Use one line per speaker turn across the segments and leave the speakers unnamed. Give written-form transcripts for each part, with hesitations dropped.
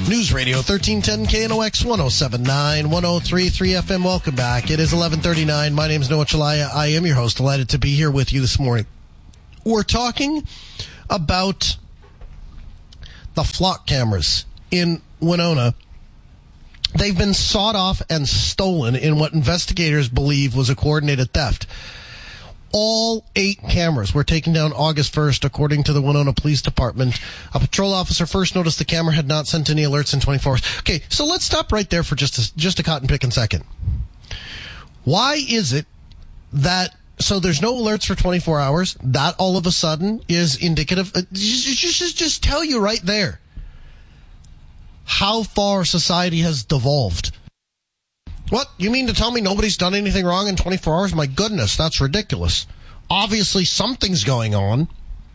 News Radio 1310 KNOX 107.9, 103.3 FM. Welcome back. It is 11:39. My name is Noah Chalaya. I am your host. Delighted to be here with you this morning. We're talking about the flock cameras in Winona. They've been sawed off and stolen in what investigators believe was a coordinated theft. All 8 cameras were taken down August 1st, according to the Winona Police Department. A patrol officer first noticed the camera had not sent any alerts in 24 hours. Okay, so let's stop right there for just a cotton picking second. Why is it that, so there's no alerts for 24 hours, that all of a sudden is indicative? Just tell you right there how far society has devolved. What? You mean to tell me nobody's done anything wrong in 24 hours? My goodness, that's ridiculous. Obviously, something's going on.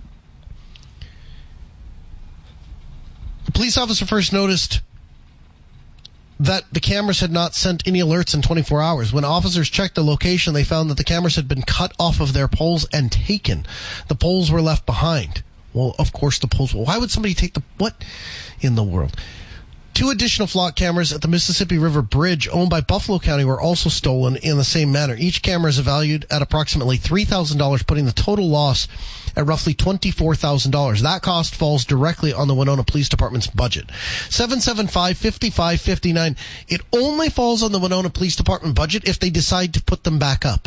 The police officer first noticed that the cameras had not sent any alerts in 24 hours. When officers checked the location, they found that the cameras had been cut off of their poles and taken. The poles were left behind. Well, of course the poles. Why would somebody take the... What in the world? 2 additional flock cameras at the Mississippi River Bridge owned by Buffalo County were also stolen in the same manner. Each camera is valued at approximately $3,000, putting the total loss at roughly $24,000. That cost falls directly on the Winona Police Department's budget. 775-5559. It only falls on the Winona Police Department budget if they decide to put them back up.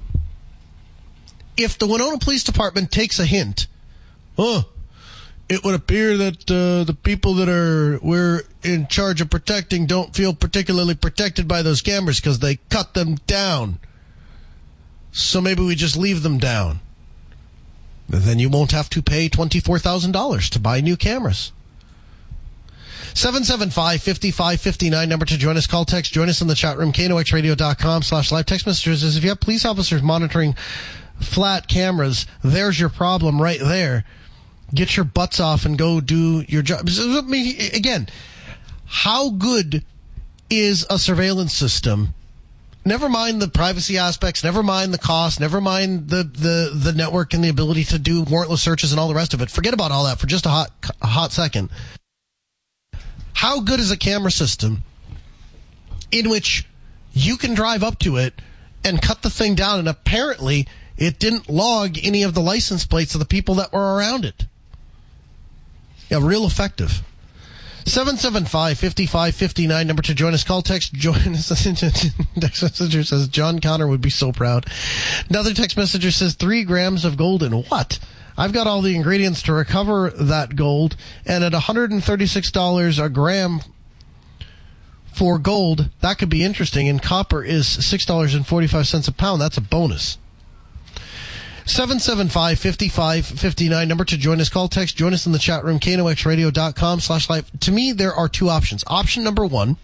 If the Winona Police Department takes a hint, it would appear that the people that we're in charge of protecting don't feel particularly protected by those cameras because they cut them down. So maybe we just leave them down. Then you won't have to pay $24,000 to buy new cameras. 775-5559, number to join us. Call, text, join us in the chat room, knoxradio.com/live. Text messages is if you have police officers monitoring flat cameras, there's your problem right there. Get your butts off and go do your job. Again, how good is a surveillance system? Never mind the privacy aspects, never mind the cost, never mind the network and the ability to do warrantless searches and all the rest of it. Forget about all that for just a hot second. How good is a camera system in which you can drive up to it and cut the thing down, and apparently it didn't log any of the license plates of the people that were around it? Yeah, real effective. 775-5559, number to join us. Call, text, join us. Text messenger says, John Connor would be so proud. Another text messenger says, 3 grams of gold in what? I've got all the ingredients to recover that gold, and at $136 a gram for gold, that could be interesting, and copper is $6.45 a pound. That's a bonus. 775-5559, number to join us. Call, text, join us in the chat room, knoxradio.com/live. To me, there are 2 options. Option number 1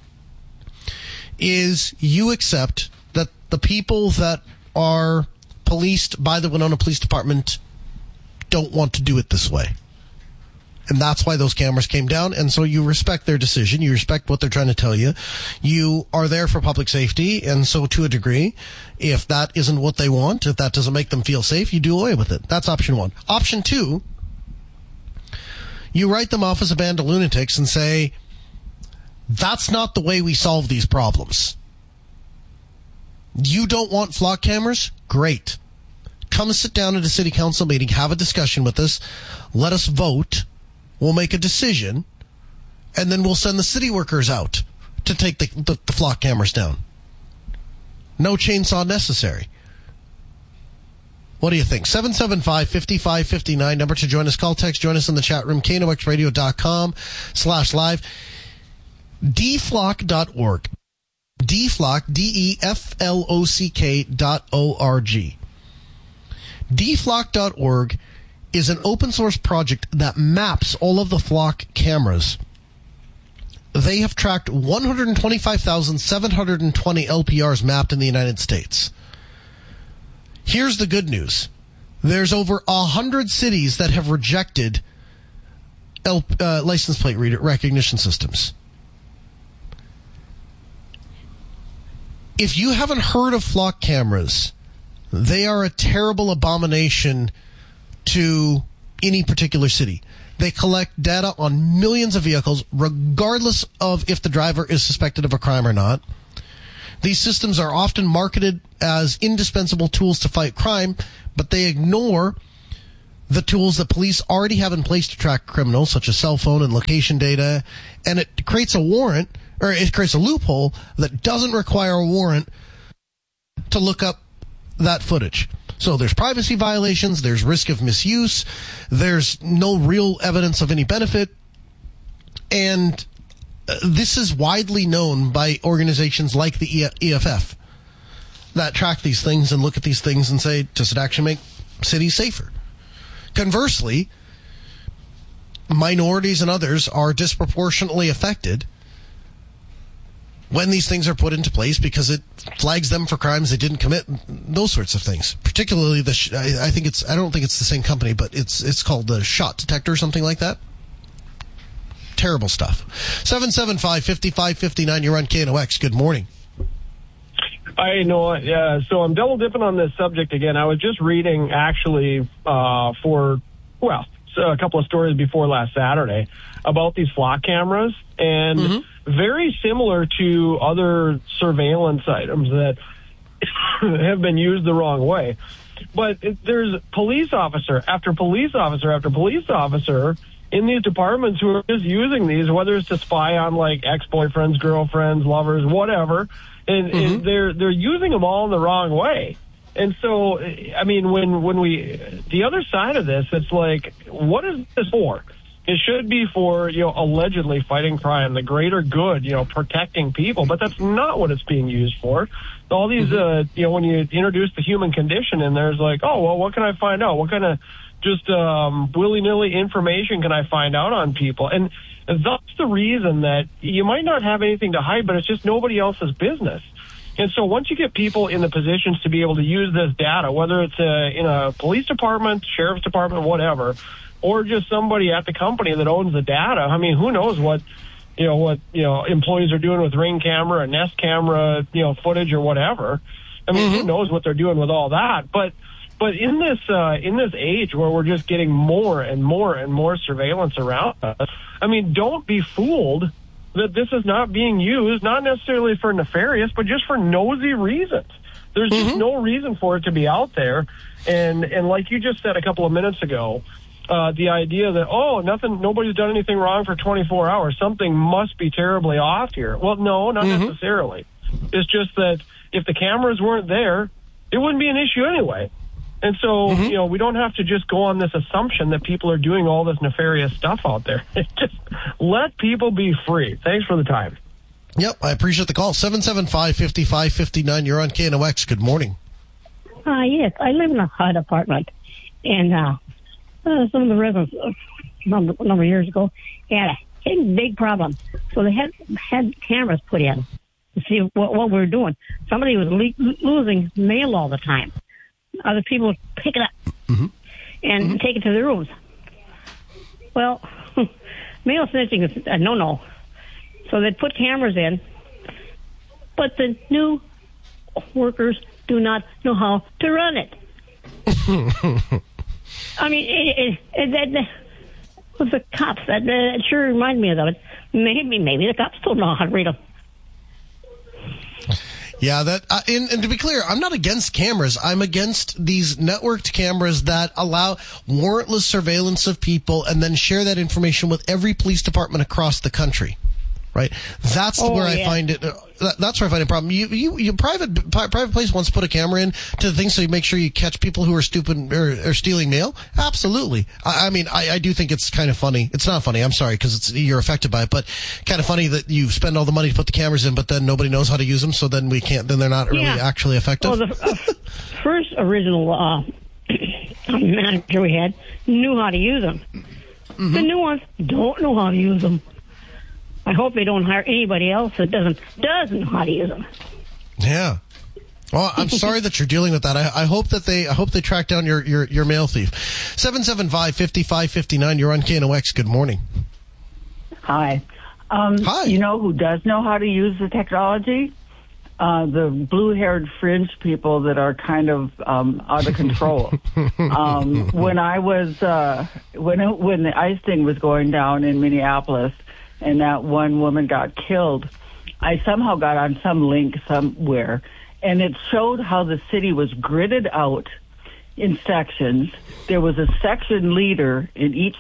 is you accept that the people that are policed by the Winona Police Department don't want to do it this way. And that's why those cameras came down. And so you respect their decision. You respect what they're trying to tell you. You are there for public safety. And so to a degree, if that isn't what they want, if that doesn't make them feel safe, you do away with it. That's option 1. Option 2, you write them off as a band of lunatics and say, that's not the way we solve these problems. You don't want flock cameras? Great. Come sit down at a city council meeting, have a discussion with us, let us vote. We'll make a decision, and then we'll send the city workers out to take the flock cameras down. No chainsaw necessary. What do you think? 775-5559, number to join us. Call, text, join us in the chat room, knoxradio.com/live. deflock.org. Deflock, DEFLOCK.org. Deflock.org is an open source project that maps all of the flock cameras. They have tracked 125,720 LPRs mapped in the United States. Here's the good news. There's over 100 cities that have rejected license plate recognition systems. If you haven't heard of flock cameras, they are a terrible abomination to any particular city. They collect data on millions of vehicles, regardless of if the driver is suspected of a crime or not. These systems are often marketed as indispensable tools to fight crime, but they ignore the tools that police already have in place to track criminals, such as cell phone and location data, and it creates a loophole that doesn't require a warrant to look up that footage. So there's privacy violations, there's risk of misuse, there's no real evidence of any benefit, and this is widely known by organizations like the EFF that track these things and look at these things and say, does it actually make cities safer? Conversely, minorities and others are disproportionately affected when these things are put into place because it flags them for crimes they didn't commit, those sorts of things. Particularly I don't think it's the same company, but it's called the Shot Detector or something like that. Terrible stuff. 775-5559, you're on KNOX. Good morning.
I know. Yeah, so I'm double dipping on this subject again. I was just reading actually a couple of stories before last Saturday about these flock cameras, and very similar to other surveillance items that have been used the wrong way. But there's police officer after police officer after police officer in these departments who are just using these, whether it's to spy on like ex-boyfriends, girlfriends, lovers, whatever, and they're using them all in the wrong way. And so, I mean, when the other side of this, it's like, what is this for? It should be for, allegedly fighting crime, the greater good, protecting people, but that's not what it's being used for. All these, when you introduce the human condition in there, it's like, oh, well, what can I find out? What kind of just willy-nilly information can I find out on people? And that's the reason that you might not have anything to hide, but it's just nobody else's business. And so once you get people in the positions to be able to use this data, whether it's in a police department, sheriff's department, whatever, or just somebody at the company that owns the data, I mean, who knows what employees are doing with Ring camera and Nest camera, footage or whatever. I mean, who knows what they're doing with all that? But in this age where we're just getting more and more and more surveillance around us, I mean, don't be fooled that this is not being used, not necessarily for nefarious, but just for nosy reasons. There's just no reason for it to be out there. And like you just said a couple of minutes ago, the idea that, nobody's done anything wrong for 24 hours. Something must be terribly off here. Well, no, not necessarily. It's just that if the cameras weren't there, it wouldn't be an issue anyway. And so, we don't have to just go on this assumption that people are doing all this nefarious stuff out there. Just let people be free. Thanks for the time.
Yep, I appreciate the call. 775-5559, you're on KNOX. Good morning.
Yes, I live in a HUD apartment, and some of the residents a number of years ago had a big problem. So they had cameras put in to see what we were doing. Somebody was losing mail all the time. Other people would pick it up and take it to their rooms. Well, mail snitching is a no-no. So they'd put cameras in, but the new workers do not know how to run it. I mean, with the cops, that sure reminded me of it. Maybe the cops don't know how to read them.
Yeah, and to be clear, I'm not against cameras. I'm against these networked cameras that allow warrantless surveillance of people and then share that information with every police department across the country. Right, that's where I find it. That's where I find a problem. You private place wants to put a camera in to the thing so you make sure you catch people who are stupid or stealing mail. Absolutely. I mean, I do think it's kind of funny. It's not funny. I'm sorry because you're affected by it, but kind of funny that you spend all the money to put the cameras in, but then nobody knows how to use them. So then then they're not really actually effective.
Well, the first original manager we had knew how to use them. The new ones don't know how to use them. I hope they don't hire anybody else that doesn't know how to use them.
Yeah. Well, I'm sorry that you're dealing with that. I hope they track down your mail thief. 775-5559, you're on KNOX. Good morning.
Hi.
Hi.
You know who does know how to use the technology? the blue-haired fringe people that are kind of out of control. When I was when the ICE thing was going down in Minneapolis, and that one woman got killed, I somehow got on some link somewhere, and it showed how the city was gridded out in sections. There was a section leader in each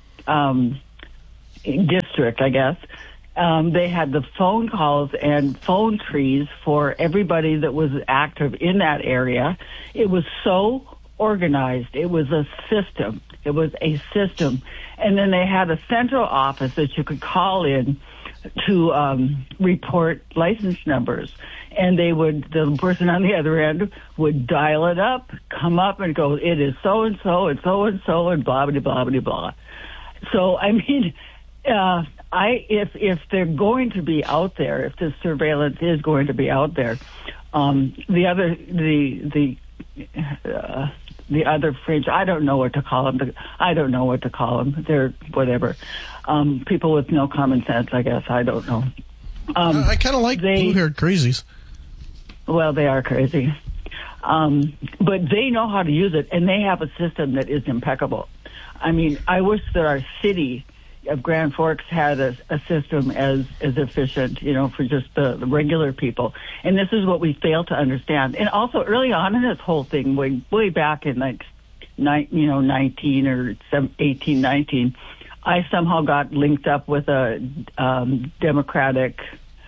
district, I guess. They had the phone calls and phone trees for everybody that was active in that area. It was so organized. It was a system. It was a system. And then they had a central office that you could call in to report license numbers. And the person on the other end would dial it up, come up and go, it is so-and-so and so-and-so and blah, blah, blah, blah, blah. So, I mean, if they're going to be out there, if the surveillance is going to be out there, the other fringe, I don't know what to call them. They're whatever. People with no common sense, I guess. I don't know.
I kind of like blue-haired crazies.
Well, they are crazy. But they know how to use it, and they have a system that is impeccable. I mean, I wish that our city of Grand Forks had a system as efficient, for just the regular people. And this is what we fail to understand. And also early on in this whole thing, way back in 19 or 18, 19, I somehow got linked up with a Democratic,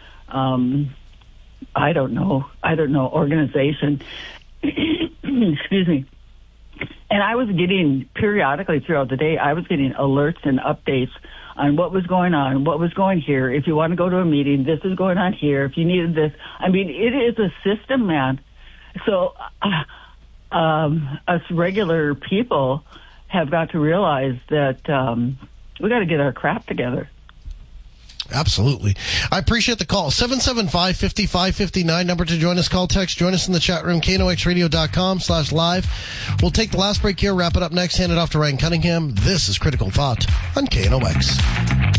I don't know, organization. Excuse me. And I was getting, periodically throughout the day, I was getting alerts and updates on what was going on, what was going here. If you want to go to a meeting, this is going on here. If you needed this. I mean, it is a system, man. So us regular people have got to realize that we got to get our crap together.
Absolutely. I appreciate the call. 775-5559, number to join us. Call, text, join us in the chat room, knoxradio.com/live. We'll take the last break here, wrap it up next, hand it off to Ryan Cunningham. This is Critical Thought on KNOX.